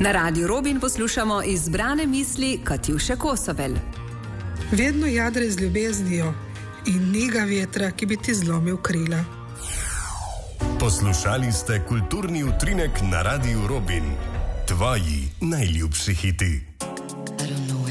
Na Radiu Robin poslušamo izbrane misli Katjuše Kosovel. Vedno jadre z ljubeznijo in nega vetra, ki bi ti zlomil krila. Poslušali ste kulturni utrinek na Radiu Robin. Tvoji najljubši hiti.